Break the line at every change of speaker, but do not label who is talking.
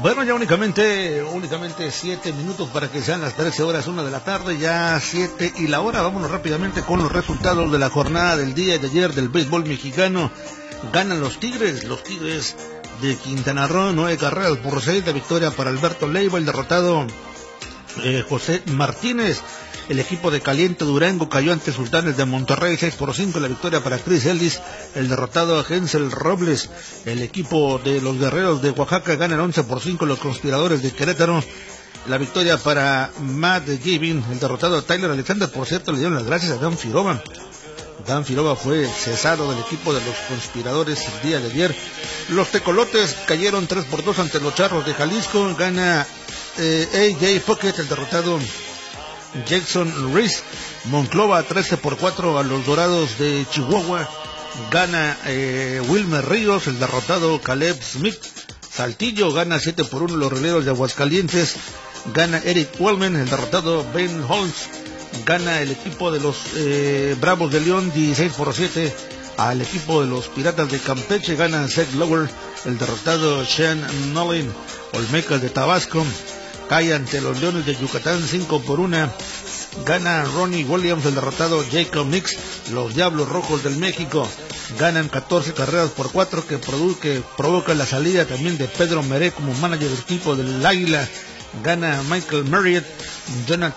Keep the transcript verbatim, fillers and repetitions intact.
Bueno, ya únicamente, únicamente siete minutos para que sean las trece horas, una de la tarde, ya siete y la hora. Vámonos rápidamente con los resultados de la jornada del día de ayer del béisbol mexicano. Ganan los Tigres, los Tigres de Quintana Roo, nueve carreras por seis, de victoria para Alberto Leiva, el derrotado eh, José Martínez. El equipo de Caliente Durango cayó ante Sultanes de Monterrey, seis por cinco, la victoria para Chris Ellis, el derrotado a Hensel Robles. El equipo de los Guerreros de Oaxaca ganan once por cinco, los Conspiradores de Querétaro. La victoria para Matt Giving, el derrotado a Tyler Alexander. Por cierto, le dieron las gracias a Dan Firova. Dan Firova fue cesado del equipo de los Conspiradores el día de ayer. Los Tecolotes cayeron tres por dos ante los Charros de Jalisco. Gana eh, A J Pocket, el derrotado Jackson Reese. Monclova trece por cuatro a los Dorados de Chihuahua. Gana eh, Wilmer Ríos, el derrotado Caleb Smith. Saltillo gana siete por uno los Rieleros de Aguascalientes. Gana Eric Wellman, el derrotado Ben Holmes. Gana el equipo de los eh, Bravos de León dieciséis por siete al equipo de los Piratas de Campeche. Gana Seth Lower, el derrotado Sean Nolan. Olmecas de Tabasco cae ante los Leones de Yucatán cinco por uno. Gana Ronnie Williams, el derrotado Jacob Nix. Los Diablos Rojos del México ganan catorce carreras por cuatro, que, produ- que provoca la salida también de Pedro Meré como manager del equipo del Águila. Gana Michael Marriott. Jonathan